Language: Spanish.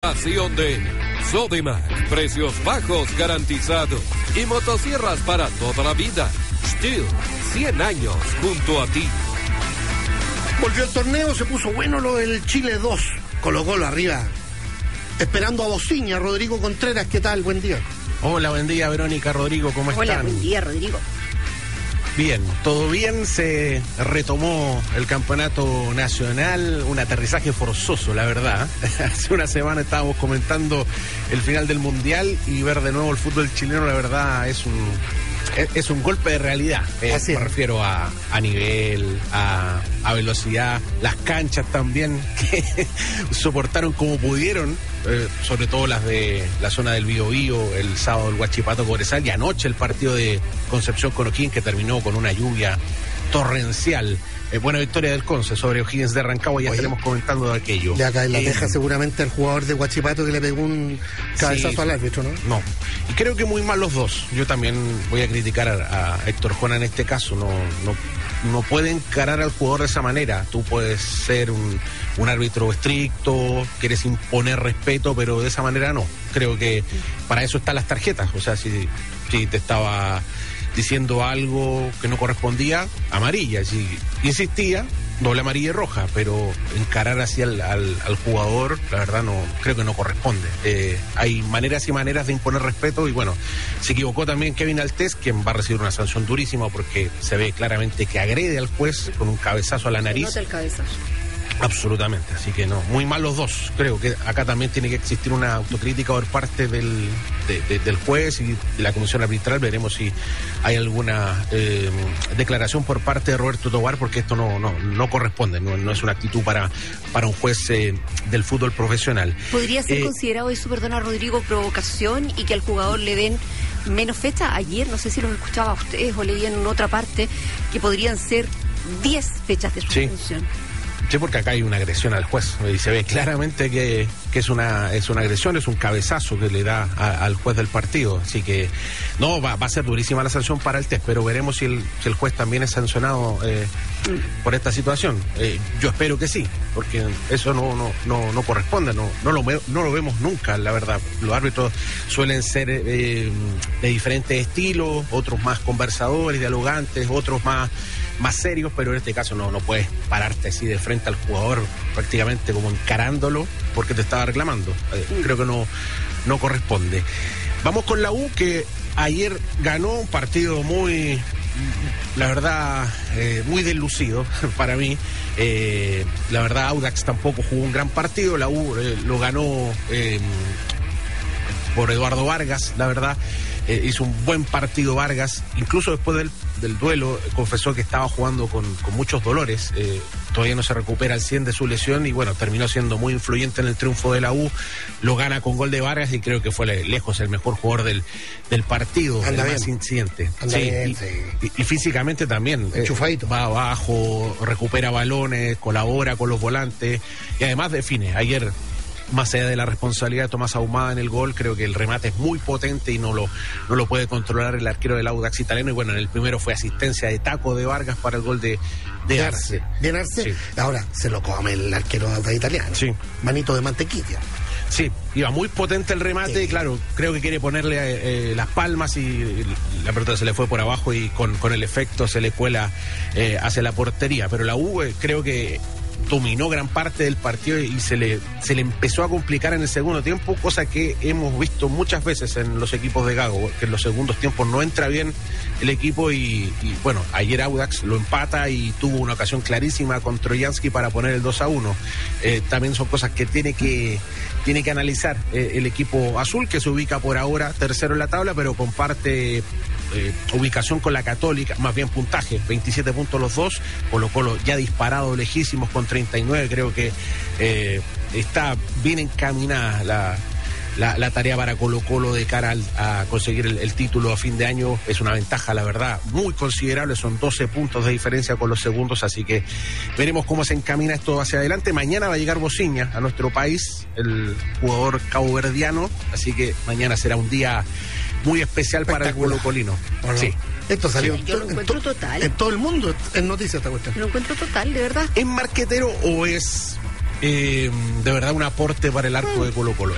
presentación de Sodimac, precios bajos garantizados y motosierras para toda la vida. Stihl, 100 años junto a ti. Volvió el torneo, se puso bueno lo del Chile 2. Colo-Colo arriba. Esperando a Bociña, Rodrigo Contreras, ¿qué tal? Buen día. Hola, buen día, Verónica, Rodrigo, ¿cómo están? Hola, buen día, Rodrigo. Bien, todo bien, se retomó el campeonato nacional, un aterrizaje forzoso, la verdad. Hace una semana estábamos comentando el final del Mundial y ver de nuevo el fútbol chileno, la verdad, es un golpe de realidad. Me refiero a nivel, a velocidad, las canchas también que soportaron como pudieron, sobre todo las de la zona del Biobío, el sábado el Huachipato Cobresal y anoche el partido de Concepción con O'Higgins que terminó con una lluvia torrencial. Buena victoria del Conce sobre O'Higgins de Rancagua, ya estaremos comentando de aquello. De acá en la teja seguramente el jugador de Huachipato que le pegó un cabezazo al árbitro, ¿no? No, y creo que muy mal los dos. Yo también voy a criticar a Héctor Jona en este caso, no puede encarar al jugador de esa manera. Tú puedes ser un árbitro estricto, quieres imponer respeto, pero de esa manera no. Creo que para eso están las tarjetas, o sea, si te estaba diciendo algo que no correspondía, amarilla. Si insistía, doble amarilla y roja, pero encarar así al jugador, la verdad no creo que no corresponde. Hay maneras y maneras de imponer respeto y bueno, se equivocó también Kevin Altés, quien va a recibir una sanción durísima porque se ve claramente que agrede al juez con un cabezazo a la nariz. Se nota el cabezazo. Absolutamente, así que no, muy mal los dos. Creo que acá también tiene que existir una autocrítica por parte del juez y de la comisión arbitral. Veremos si hay alguna declaración por parte de Roberto Tobar, porque esto no corresponde, no es una actitud para un juez del fútbol profesional. ¿Podría ser considerado eso, perdona Rodrigo, provocación y que al jugador le den menos fecha? Ayer, no sé si los escuchaba a ustedes o leían en otra parte, que podrían ser 10 fechas de suspensión. Sí, porque acá hay una agresión al juez y se ve claramente que es una agresión, es un cabezazo que le da al juez del partido, así que no, va a ser durísima la sanción para el TES, pero veremos si el juez también es sancionado por esta situación. Yo espero que sí, porque eso no corresponde, no lo vemos nunca, la verdad. Los árbitros suelen ser de diferentes estilos, otros más conversadores, dialogantes, otros más serios, pero en este caso no puedes pararte así de frente al jugador prácticamente como encarándolo porque te estaba reclamando. Creo que no corresponde. Vamos con la U, que ayer ganó un partido muy, la verdad, muy deslucido para mí. La verdad, Audax tampoco jugó un gran partido. La U lo ganó por Eduardo Vargas, la verdad. Hizo un buen partido Vargas, incluso después del duelo confesó que estaba jugando con muchos dolores, todavía no se recupera al 100 de su lesión y bueno, terminó siendo muy influyente en el triunfo de la U, lo gana con gol de Vargas y creo que fue lejos el mejor jugador del partido, el más incidente. Y físicamente también, va abajo, recupera balones, colabora con los volantes y además define. Ayer, más allá de la responsabilidad de Tomás Ahumada en el gol, creo que el remate es muy potente y no lo puede controlar el arquero del Audax italiano. Y bueno, en el primero fue asistencia de taco de Vargas para el gol de Arce. Bien Arce. Sí. Ahora se lo come el arquero italiano. Sí. Manito de mantequilla. Sí, iba muy potente el remate, claro, creo que quiere ponerle las palmas y la pelota se le fue por abajo y con el efecto se le cuela hacia la portería. Pero la U creo que dominó gran parte del partido y se le empezó a complicar en el segundo tiempo, cosa que hemos visto muchas veces en los equipos de Gago, que en los segundos tiempos no entra bien el equipo y bueno, ayer Audax lo empata y tuvo una ocasión clarísima con Trojansky para poner el 2-1. También son cosas que tiene que analizar el equipo azul, que se ubica por ahora tercero en la tabla, pero comparte ubicación con la Católica, más bien puntaje, 27 puntos los dos. Colo-Colo ya disparado lejísimos con 39, creo que está bien encaminada la tarea para Colo-Colo de cara a conseguir el título a fin de año. Es una ventaja, la verdad, muy considerable, son 12 puntos de diferencia con los segundos, así que veremos cómo se encamina esto hacia adelante. Mañana va a llegar Bociña a nuestro país, el jugador caboverdiano, así que mañana será un día muy especial para el colocolino. Sí. Esto salió yo lo encuentro total. En todo el mundo es noticia esta cuestión. Lo encuentro total, de verdad. ¿Es marquetero o es de verdad un aporte para el arco de Colo-Colo?